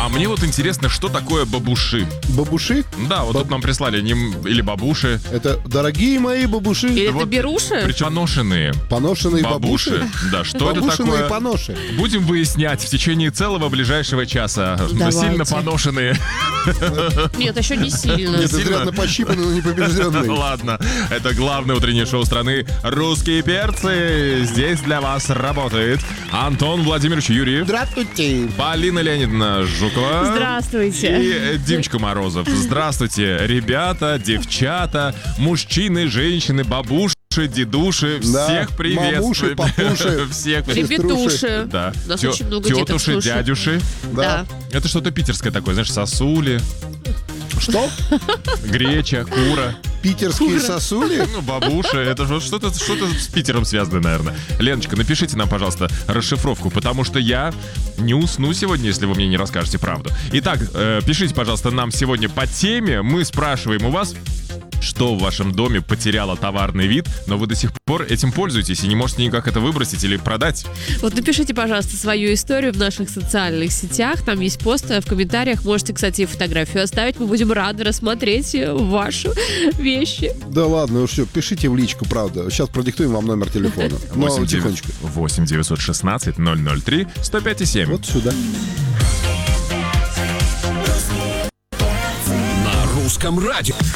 А мне вот интересно, что такое бабуши? Бабуши? Да, вот тут нам прислали или бабуши. Это дорогие мои бабуши. Или Вот, это беруши? Причем поношенные. Поношенные Бабуши. бабуши. Да, что это Бабушиные такое? поноши. Будем выяснять в течение целого ближайшего часа. Давайте. Сильно поношенные. Нет, еще не сильно. Нет, сильно. изрядно пощипанные, но не побежденные. Ладно, это главное утреннее шоу страны «Русские перцы». Здесь для вас работает Антон Владимирович Юрьев, Здравствуйте. Полина Леонидовна Жукова. Здравствуйте. И Димочка Морозов. Здравствуйте, ребята, девчата, мужчины, женщины, бабушки, дедуши. Да, Всех приветствуем. мамуши, папуши. Всех Ребятуши. Да. У нас очень много деток Тетуши, слушает. дядюши. Да. Это что-то питерское такое, знаешь, сосули, Что? греча, кура. Питерские сосули? Ну, бабуша, это же что-то с Питером связано, наверное. Леночка, напишите нам, пожалуйста, расшифровку, потому что я не усну сегодня, если вы мне не расскажете правду. Итак, пишите, пожалуйста, нам сегодня по теме. Мы спрашиваем у вас, что в вашем доме потеряло товарный вид, но вы до сих пор этим пользуетесь и не можете никак это выбросить или продать. Вот напишите, пожалуйста, свою историю в наших социальных сетях. Там есть пост, в комментариях можете, кстати, и фотографию оставить. Мы будем рады рассмотреть ваши вещи. Да ладно, все, пишите в личку, правда. Сейчас продиктуем вам номер телефона. Но тихонечко. 8 916 003 105 7. Вот сюда. На русском радио.